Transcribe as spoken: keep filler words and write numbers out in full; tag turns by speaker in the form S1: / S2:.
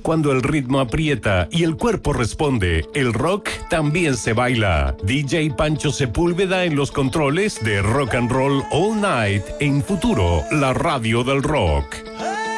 S1: cuando el ritmo aprieta y el cuerpo responde, el rock también se baila. D J Pancho Sepúlveda en los controles de Rock and Roll All Night en Futuro, la radio del rock.